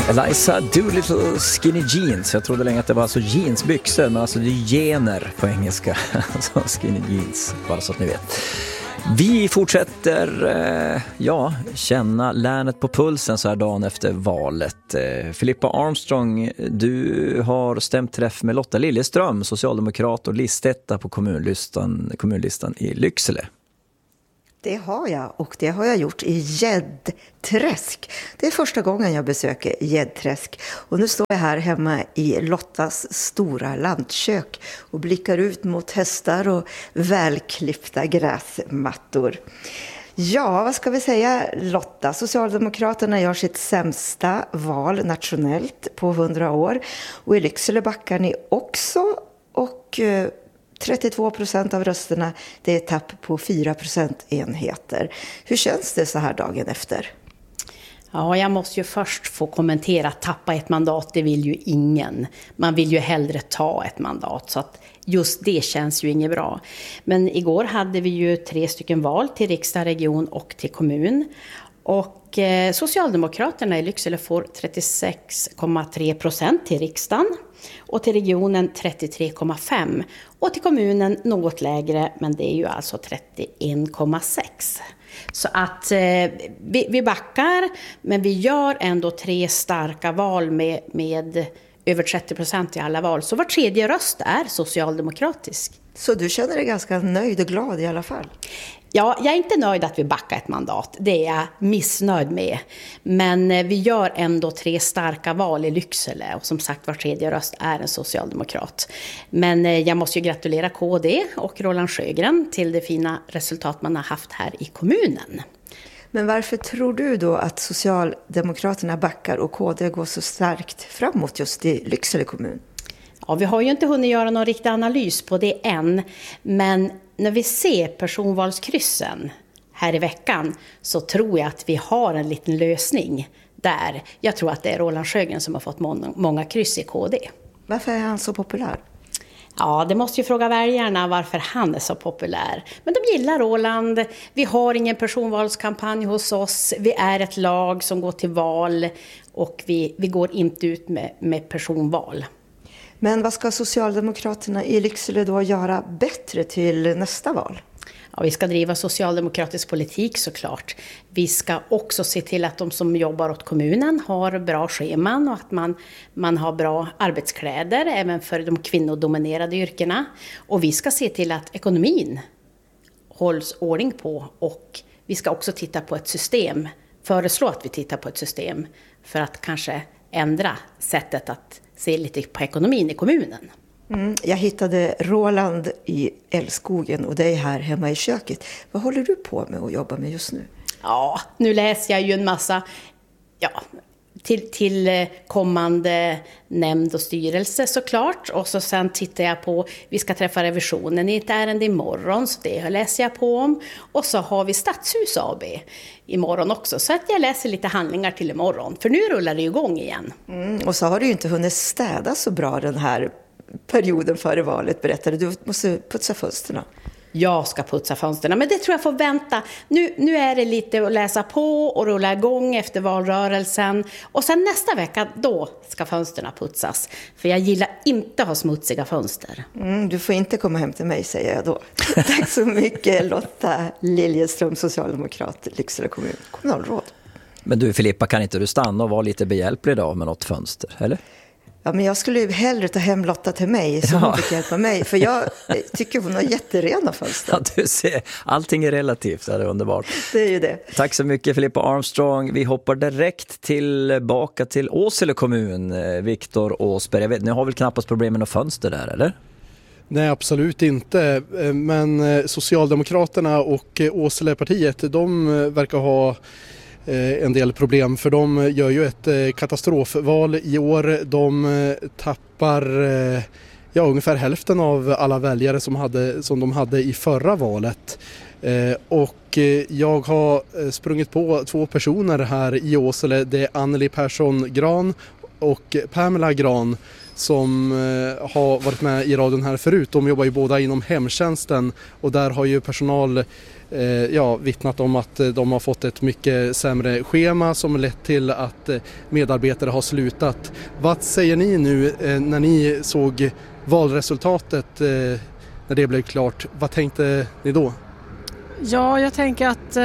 Eliza Doolittle Skinny Jeans. Jag trodde länge att det var alltså jeansbyxor, men alltså det är gener på engelska. Alltså skinny jeans, bara så att ni vet. Vi fortsätter känna länet på pulsen så här dagen efter valet. Filippa Armstrong, du har stämt träff med Lotta Liljeström, socialdemokrat och listetta på kommunlistan i Lycksele. Det har jag, och det har jag gjort i Gäddträsk. Det är första gången jag besöker Gäddträsk. Och nu står jag här hemma i Lottas stora lantkök och blickar ut mot hästar och välklippta gräsmattor. Ja, vad ska vi säga, Lotta? Socialdemokraterna gör sitt sämsta val nationellt på 100 år. Och i Lycksele backar ni också, och 32% av rösterna, det är tapp på 4 procentenheter. Hur känns det så här dagen efter? Ja, jag måste ju först få kommentera att tappa ett mandat, det vill ju ingen. Man vill ju hellre ta ett mandat, så att just det känns ju inget bra. Men igår hade vi ju 3 stycken val till riksdag, region och till kommun. Och Socialdemokraterna i Lycksele får 36,3% till riksdagen och till regionen 33,5%. Och till kommunen något lägre, men det är ju alltså 31,6%. Så att vi backar, men vi gör ändå 3 starka val med över 30% i alla val. Så var tredje röst är socialdemokratisk. Så du känner dig ganska nöjd och glad i alla fall? Ja, jag är inte nöjd att vi backar ett mandat. Det är jag missnöjd med. Men vi gör ändå 3 starka val i Lycksele. Och som sagt, var tredje röst är en socialdemokrat. Men jag måste ju gratulera KD och Roland Sjögren till det fina resultat man har haft här i kommunen. Men varför tror du då att Socialdemokraterna backar och KD går så starkt framåt just i Lycksele kommun? Ja, vi har ju inte hunnit göra någon riktig analys på det än. Men när vi ser personvalskryssen här i veckan så tror jag att vi har en liten lösning där. Jag tror att det är Roland Sjögren som har fått många kryss i KD. Varför är han så populär? Ja, det måste ju fråga väljarna varför han är så populär. Men de gillar Roland. Vi har ingen personvalskampanj hos oss. Vi är ett lag som går till val och vi går inte ut med personval. Men vad ska Socialdemokraterna i Lycksele då göra bättre till nästa val? Ja, vi ska driva socialdemokratisk politik såklart. Vi ska också se till att de som jobbar åt kommunen har bra scheman och att man har bra arbetskläder även för de kvinnodominerade yrkena. Och vi ska se till att ekonomin hålls ordning på, och vi ska också titta på ett system, föreslå att vi tittar på ett system för att kanske ändra sättet att se lite på ekonomin i kommunen. Jag hittade Roland i Älskogen och dig här hemma i köket. Vad håller du på med att jobba med just nu? Ja, nu läser jag ju en massa till kommande nämnd och styrelse såklart. Och så sen tittar jag på, vi ska träffa revisionen i ett ärende imorgon, så det läser jag på om. Och så har vi Stadshus AB imorgon också, så att jag läser lite handlingar till imorgon. För nu rullar det igång igen. Och så har du ju inte hunnit städa så bra den här perioden före valet, berättade du. Måste putsa fönsterna. Jag ska putsa fönsterna, men det tror jag får vänta. Nu är det lite att läsa på och rulla igång efter valrörelsen. Och sen nästa vecka, då ska fönsterna putsas. För jag gillar inte att ha smutsiga fönster. Du får inte komma hem till mig, säger jag då. Tack så mycket, Lotta Liljeström, socialdemokrat, Lycksele kommun, kommunalråd. Men du Filippa, kan inte du stanna och vara lite behjälplig då med något fönster, eller? Ja, men jag skulle ju hellre ta hem Lotta till mig så hon fick hjälpa mig. För jag tycker hon har jätterena fönster. Ja, du ser, allting är relativt, det är underbart. Det är ju det. Tack så mycket Filippa Armstrong. Vi hoppar direkt tillbaka till Åsele kommun, Viktor Åsberg. Ni har väl knappast problem med något fönster där, eller? Nej, absolut inte. Men Socialdemokraterna och Åselepartiet, de verkar ha en del problem, för de gör ju ett katastrofval i år. De tappar ungefär hälften av alla väljare som de hade i förra valet. Och jag har sprungit på 2 personer här i Åsele. Det är Anneli Persson Gran och Pamela Gran som har varit med i radion här förut. De jobbar ju båda inom hemtjänsten, och där har ju personal vittnat om att de har fått ett mycket sämre schema som lett till att medarbetare har slutat. Vad säger ni nu när ni såg valresultatet när det blev klart? Vad tänkte ni då? Ja, jag tänker att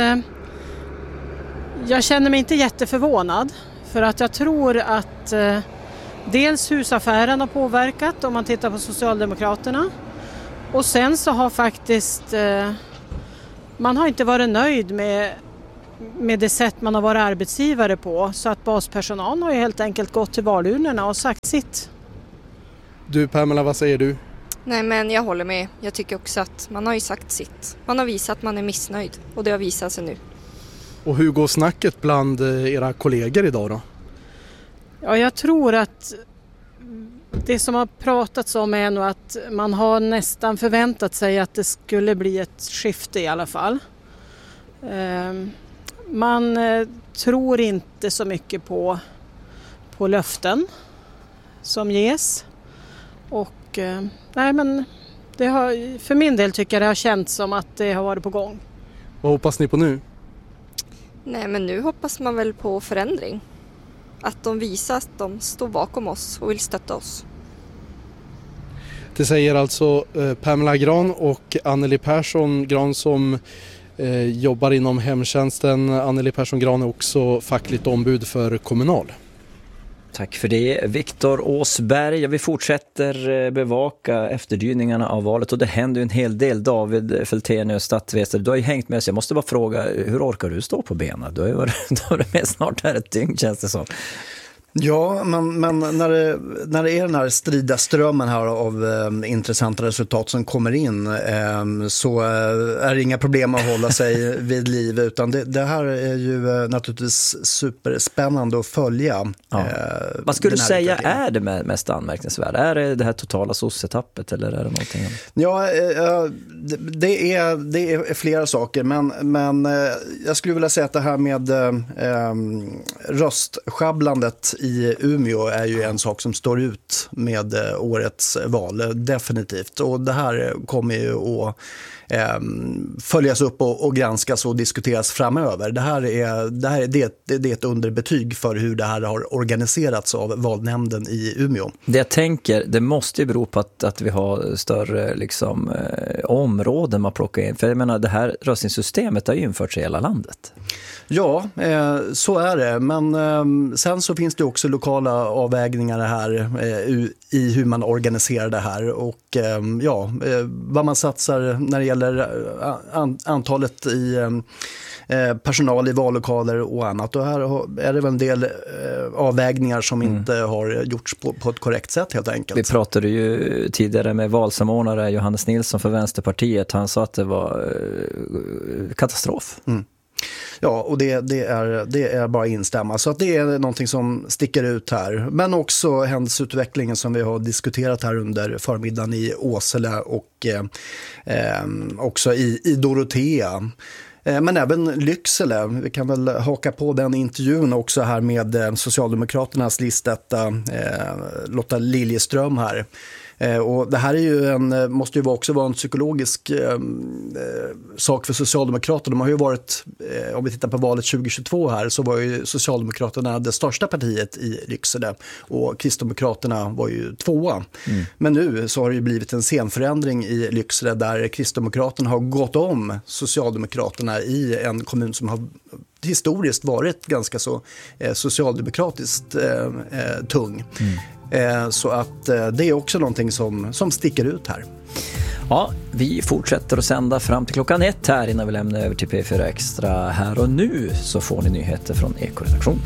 jag känner mig inte jätteförvånad, för att jag tror att dels husaffären har påverkat om man tittar på Socialdemokraterna, och sen så har faktiskt man har inte varit nöjd med det sätt man har varit arbetsgivare på, så att baspersonalen har ju helt enkelt gått till valurnorna och sagt sitt. Du Pamela, vad säger du? Nej, men jag håller med. Jag tycker också att man har ju sagt sitt. Man har visat att man är missnöjd, och det har visat sig nu. Och hur går snacket bland era kollegor idag då? Ja, jag tror att det som har pratats om är nog att man har nästan förväntat sig att det skulle bli ett skifte i alla fall. Man tror inte så mycket på löften som ges. Och nej, men det har, för min del tycker jag det har känts som att det har varit på gång. Vad hoppas ni på nu? Nej, men nu hoppas man väl på förändring. Att de visar att de står bakom oss och vill stötta oss. Det säger alltså Pamela Gran och Anneli Persson Gran som jobbar inom hemtjänsten. Anneli Persson Gran är också fackligt ombud för Kommunal. Tack för det, Viktor Åsberg. Vi fortsätter bevaka efterdyningarna av valet och det händer ju en hel del. David Fältenius, statsvetare, du har ju hängt med, så jag måste bara fråga, hur orkar du stå på benen? Du har ju varit med snart här ett dygn, känns det som. Ja, men när det är den här strida strömmen här av intressanta resultat som kommer in så är det inga problem att hålla sig vid liv, utan det här är ju naturligtvis superspännande att följa. Ja. Vad skulle du säga är det mest anmärkningsvärda? Är det här totala sossetappet eller är det någonting annat? Ja, det är flera saker, men jag skulle vilja säga att det här med röstschabblandet i Umeå är ju en sak som står ut med årets val, definitivt. Och det här kommer ju att följas upp och granskas och diskuteras framöver. Det är ett underbetyg för hur det här har organiserats av valnämnden i Umeå. Det jag tänker, det måste ju bero på att vi har större områden man plockar in. För jag menar, det här röstningssystemet har ju införts i hela landet. Ja, så är det. Men sen så finns det också lokala avvägningar här i hur man organiserar det här. Och vad man satsar när det gäller antalet i personal i vallokaler och annat. Och här är det väl en del avvägningar som inte har gjorts på ett korrekt sätt helt enkelt. Vi pratade ju tidigare med valsamordnare Johannes Nilsson för Vänsterpartiet. Han sa att det var katastrof. Mm. Ja, och det är bara att instämma. Så att det är någonting som sticker ut här. Men också händelseutvecklingen som vi har diskuterat här under förmiddagen i Åsele och också i Dorotea. Men även Lycksele. Vi kan väl haka på den intervjun också här med Socialdemokraternas listetta Lotta Liljeström här. Och det här är ju måste ju också vara en psykologisk sak för Socialdemokraterna. De har ju varit, om vi tittar på valet 2022 här, så var ju Socialdemokraterna det största partiet i Lycksele och Kristdemokraterna var ju tvåa. Mm. Men nu så har det ju blivit en scenförändring i Lycksele där Kristdemokraterna har gått om Socialdemokraterna i en kommun som har historiskt varit ganska så socialdemokratiskt tung. Mm. Så att det är också någonting som sticker ut här. Ja, vi fortsätter att sända fram till klockan 1 här innan vi lämnar över till P4 Extra. Här och nu så får ni nyheter från Ekoredaktionen.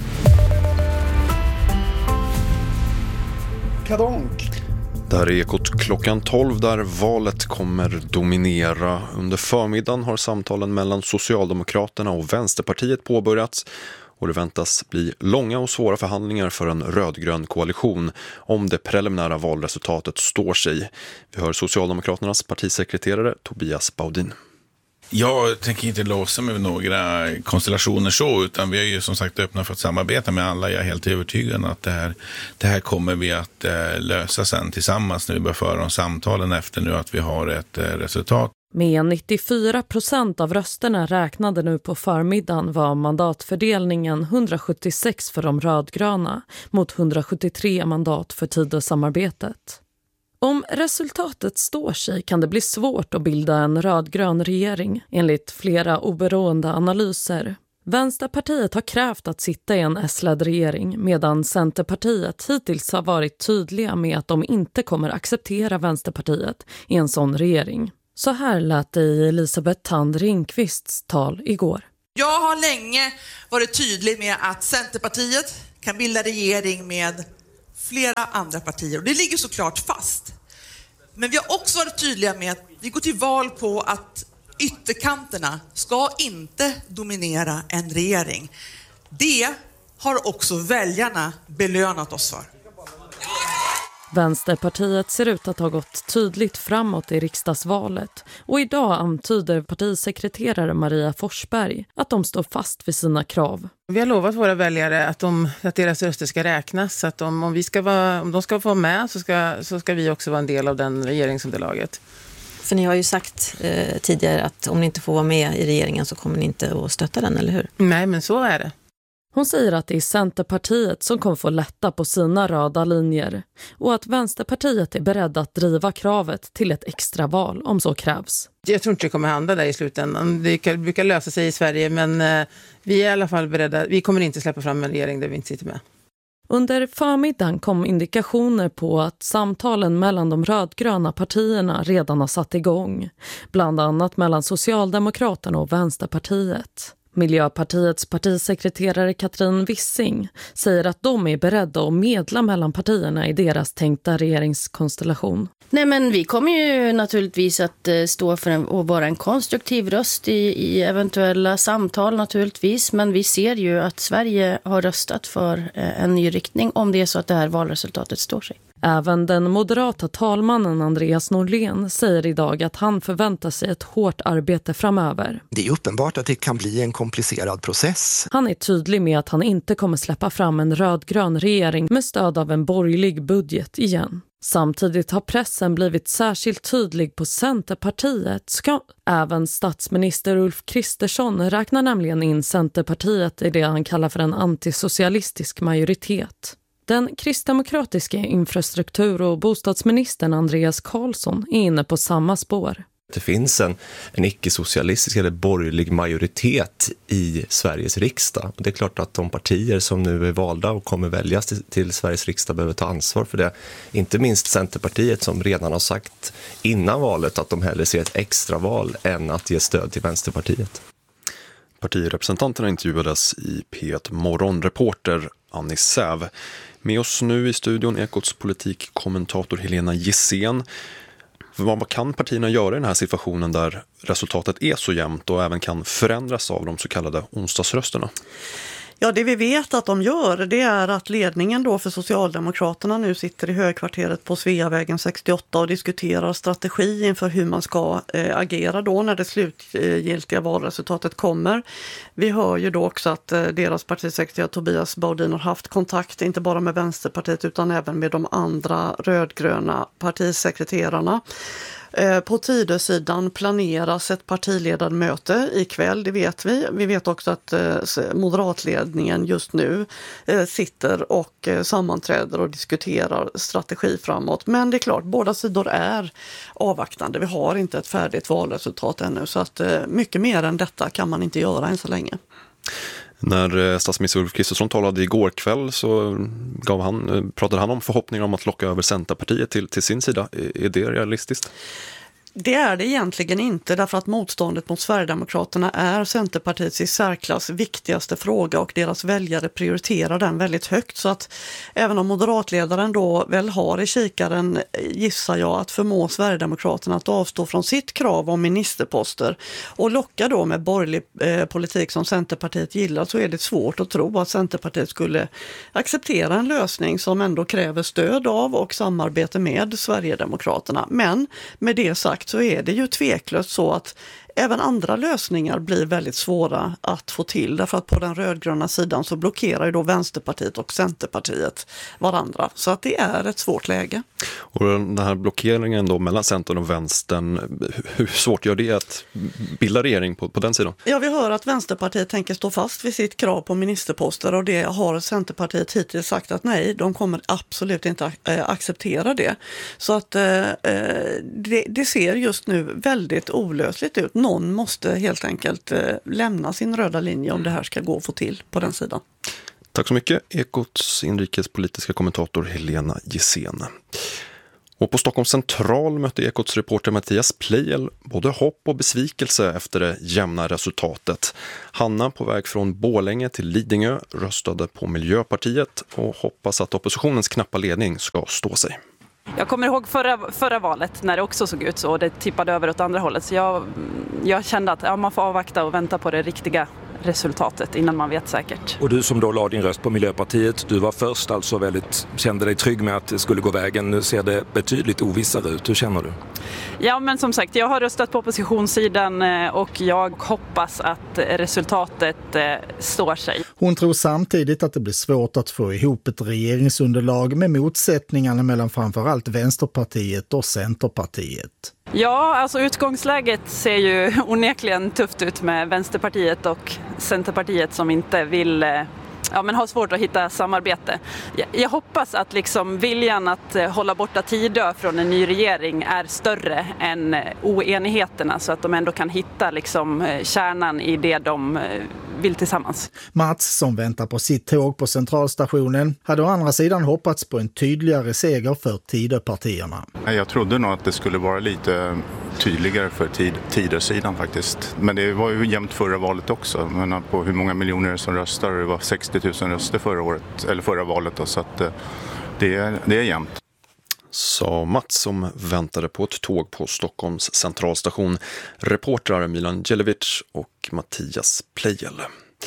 Kadonk. Där är Ekot klockan 12 där valet kommer dominera. Under förmiddagen har samtalen mellan Socialdemokraterna och Vänsterpartiet påbörjats. Och det väntas bli långa och svåra förhandlingar för en rödgrön koalition om det preliminära valresultatet står sig. Vi hör Socialdemokraternas partisekreterare Tobias Baudin. Jag tänker inte låsa mig med några konstellationer så, utan vi är ju som sagt öppna för att samarbeta med alla. Jag är helt övertygad att det här kommer vi att lösa sen tillsammans när vi börjar föra de samtalen efter nu att vi har ett resultat. Med 94% av rösterna räknade nu på förmiddagen var mandatfördelningen 176 för de rödgröna mot 173 mandat för Tidösamarbetet. Om resultatet står sig kan det bli svårt att bilda en rödgrön regering enligt flera oberoende analyser. Vänsterpartiet har krävt att sitta i en S-ledd regering medan Centerpartiet hittills har varit tydliga med att de inte kommer acceptera Vänsterpartiet i en sån regering. Så här lät det i Elisabeth Thand Ringqvists tal igår. Jag har länge varit tydlig med att Centerpartiet kan bilda regering med flera andra partier och det ligger såklart fast. Men vi har också varit tydliga med att vi går till val på att ytterkanterna ska inte dominera en regering. Det har också väljarna belönat oss för. Vänsterpartiet ser ut att ha gått tydligt framåt i riksdagsvalet och idag antyder partisekreterare Maria Forsberg att de står fast vid sina krav. Vi har lovat våra väljare att deras röster ska räknas, så att om de ska vara med så ska vi också vara en del av den regeringsunderlaget. För ni har ju sagt tidigare att om ni inte får vara med i regeringen så kommer ni inte att stötta den, eller hur? Nej, men så är det. Hon säger att det är Centerpartiet som kommer få lätta på sina röda linjer och att Vänsterpartiet är beredda att driva kravet till ett extraval om så krävs. Jag tror inte det kommer hända där i slutändan. Det brukar lösa sig i Sverige, men vi är i alla fall beredda. Vi kommer inte släppa fram en regering där vi inte sitter med. Under förmiddagen kom indikationer på att samtalen mellan de rödgröna partierna redan har satt igång, bland annat mellan Socialdemokraterna och Vänsterpartiet. Miljöpartiets partisekreterare Katrin Wissing säger att de är beredda att medla mellan partierna i deras tänkta regeringskonstellation. Nej, men vi kommer ju naturligtvis att stå för att vara en konstruktiv röst i eventuella samtal naturligtvis. Men vi ser ju att Sverige har röstat för en ny riktning om det är så att det här valresultatet står sig. Även den moderata talmannen Andreas Norlén säger idag att han förväntar sig ett hårt arbete framöver. Det är uppenbart att det kan bli en komplicerad process. Han är tydlig med att han inte kommer släppa fram en rödgrön regering med stöd av en borgerlig budget igen. Samtidigt har pressen blivit särskilt tydlig på Centerpartiet. Även statsminister Ulf Kristersson räknar nämligen in Centerpartiet i det han kallar för en antisocialistisk majoritet. Den kristdemokratiska infrastruktur- och bostadsministern Andreas Karlsson är inne på samma spår. Det finns en icke-socialistisk eller borgerlig majoritet i Sveriges riksdag. Och det är klart att de partier som nu är valda och kommer väljas till Sveriges riksdag behöver ta ansvar för det. Inte minst Centerpartiet som redan har sagt innan valet att de hellre ser ett extraval än att ge stöd till Vänsterpartiet. Partirepresentanterna intervjuades i P1 Morgonreporter Annie Säv. Med oss nu i studion Ekots politikkommentator Helena Gissén. Vad kan partierna göra i den här situationen där resultatet är så jämnt och även kan förändras av de så kallade onsdagsrösterna? Ja, det vi vet att de gör, det är att ledningen då för Socialdemokraterna nu sitter i högkvarteret på Sveavägen 68 och diskuterar strategi inför hur man ska agera då när det slutgiltiga valresultatet kommer. Vi hör ju då också att deras partisekreterare Tobias Baudin har haft kontakt inte bara med Vänsterpartiet utan även med de andra rödgröna partisekreterarna. På Tidösidan planeras ett partiledarmöte ikväll, det vet vi. Vi vet också att moderatledningen just nu sitter och sammanträder och diskuterar strategi framåt. Men det är klart, båda sidor är avvaktande. Vi har inte ett färdigt valresultat ännu så att mycket mer än detta kan man inte göra än så länge. När statsminister Ulf Kristersson talade igår kväll så pratade han om förhoppningar om att locka över Centerpartiet till sin sida. Är det realistiskt? Det är det egentligen inte därför att motståndet mot Sverigedemokraterna är Centerpartiets i särklass viktigaste fråga och deras väljare prioriterar den väldigt högt. Så att även om moderatledaren då väl har i kikaren, gissar jag, att förmå Sverigedemokraterna att avstå från sitt krav om ministerposter och locka då med borgerlig politik som Centerpartiet gillar, så är det svårt att tro att Centerpartiet skulle acceptera en lösning som ändå kräver stöd av och samarbete med Sverigedemokraterna. Men med det sagt så är det ju tveklöst så att även andra lösningar blir väldigt svåra att få till, därför att på den rödgröna sidan så blockerar ju då Vänsterpartiet och Centerpartiet varandra, så att det är ett svårt läge. Och den här blockeringen då mellan Centern och Vänstern, hur svårt gör det att bilda regering på den sidan? Ja, vi hör att Vänsterpartiet tänker stå fast vid sitt krav på ministerposter, och det har Centerpartiet hittills sagt att nej, de kommer absolut inte acceptera det. Så att det ser just nu väldigt olösligt ut. Någon måste helt enkelt lämna sin röda linje om det här ska gå att få till på den sidan. Tack så mycket, Ekots inrikespolitiska kommentator Helena Gissén. Och på Stockholms central mötte Ekots reporter Mattias Pleijel både hopp och besvikelse efter det jämna resultatet. Hanna på väg från Borlänge till Lidingö röstade på Miljöpartiet och hoppas att oppositionens knappa ledning ska stå sig. Jag kommer ihåg förra valet när det också såg ut så och det tippade över åt andra hållet. Så jag kände att man får avvakta och vänta på det riktiga resultatet innan man vet säkert. Och du som då la din röst på Miljöpartiet, du var först alltså kände dig trygg med att det skulle gå vägen. Nu ser det betydligt ovissare ut. Hur känner du? Ja, men som sagt, jag har röstat på oppositionssidan och jag hoppas att resultatet står sig. Hon tror samtidigt att det blir svårt att få ihop ett regeringsunderlag med motsättningarna mellan framförallt Vänsterpartiet och Centerpartiet. Ja, alltså utgångsläget ser ju onekligen tufft ut med Vänsterpartiet och Centerpartiet som inte vill, men har svårt att hitta samarbete. Jag hoppas att viljan att hålla borta Tidö från en ny regering är större än oenigheterna så att de ändå kan hitta kärnan i det de vill tillsammans. Mats, som väntar på sitt tåg på centralstationen, hade å andra sidan hoppats på en tydligare seger för Tidöpartierna. Jag trodde nog att det skulle vara lite tydligare för Tidösidan faktiskt. Men det var ju jämnt förra valet också. Men på hur många miljoner som röstar, det var 60 000 röster förra valet då, så att det är jämnt. Sa Mats som väntade på ett tåg på Stockholms centralstation. Reportrar Milan Djelevic och Mattias Pleijel.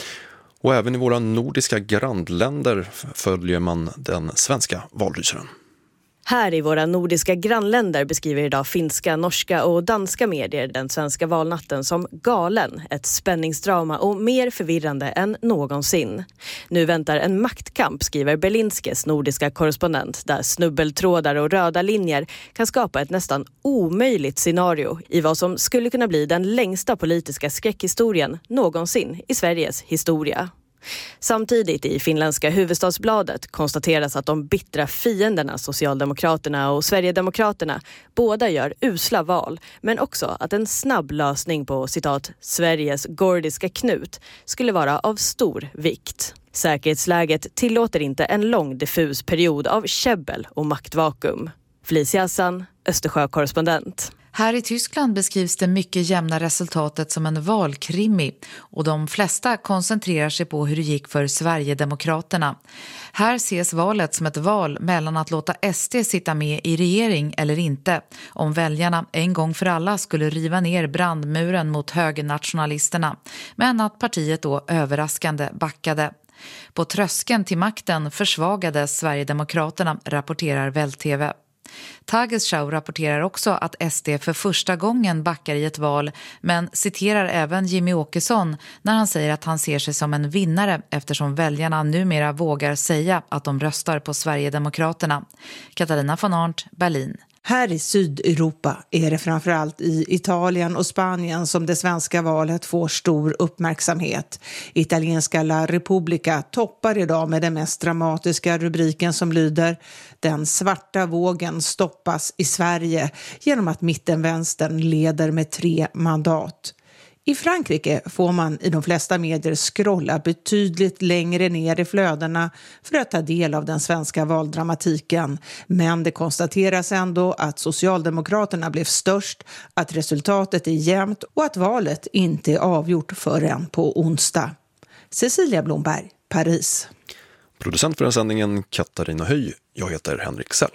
Och även i våra nordiska grannländer följer man den svenska valrysaren. Här i våra nordiska grannländer beskriver idag finska, norska och danska medier den svenska valnatten som galen, ett spänningsdrama och mer förvirrande än någonsin. Nu väntar en maktkamp, skriver Berlinskes nordiska korrespondent, där snubbeltrådar och röda linjer kan skapa ett nästan omöjligt scenario i vad som skulle kunna bli den längsta politiska skräckhistorien någonsin i Sveriges historia. Samtidigt i finländska huvudstadsbladet konstateras att de bittra fienderna Socialdemokraterna och Sverigedemokraterna båda gör usla val, men också att en snabb lösning på citat Sveriges gordiska knut skulle vara av stor vikt. Säkerhetsläget tillåter inte en lång diffus period av käbbel och maktvakuum. Felicia Hassan, Östersjö-korrespondent. Här i Tyskland beskrivs det mycket jämna resultatet som en valkrimi och de flesta koncentrerar sig på hur det gick för Sverigedemokraterna. Här ses valet som ett val mellan att låta SD sitta med i regering eller inte, om väljarna en gång för alla skulle riva ner brandmuren mot högernationalisterna, men att partiet då överraskande backade. På tröskeln till makten försvagades Sverigedemokraterna, rapporterar Väl-TV. Tagesschau rapporterar också att SD för första gången backar i ett val, men citerar även Jimmy Åkesson när han säger att han ser sig som en vinnare eftersom väljarna numera vågar säga att de röstar på Sverigedemokraterna. Katarina von Arndt, Berlin. Här i Sydeuropa är det framförallt i Italien och Spanien som det svenska valet får stor uppmärksamhet. Italienska La Repubblica toppar idag med den mest dramatiska rubriken som lyder: Den svarta vågen stoppas i Sverige genom att mittenvänstern leder med 3 mandat. I Frankrike får man i de flesta medier scrolla betydligt längre ner i flödena för att ta del av den svenska valdramatiken. Men det konstateras ändå att Socialdemokraterna blev störst, att resultatet är jämnt och att valet inte är avgjort förrän på onsdag. Cecilia Blomberg, Paris. Producent för den sändningen Katarina Höj. Jag heter Henrik Sell.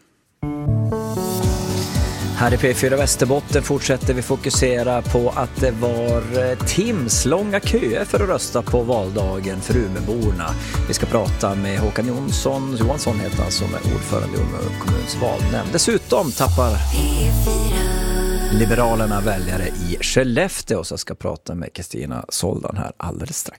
Här i P4 Västerbotten fortsätter vi fokusera på att det var timslånga köer för att rösta på valdagen för Umeåborna. Vi ska prata med Håkan Johansson heter han, som är ordförande i Umeå kommuns valnämnd. Dessutom tappar... P4. Liberalerna väljare i Skellefteå, och så ska prata med Kristina Soldan här alldeles strax.